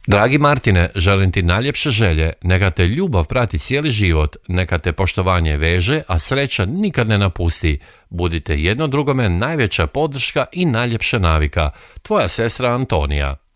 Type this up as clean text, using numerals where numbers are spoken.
Dragi Martine, želim ti najljepše želje, neka te ljubav prati cijeli život, neka te poštovanje veže, a sreća nikad ne napusti. Budite jedno drugome najveća podrška i najljepša navika. Tvoja sestra Antonija.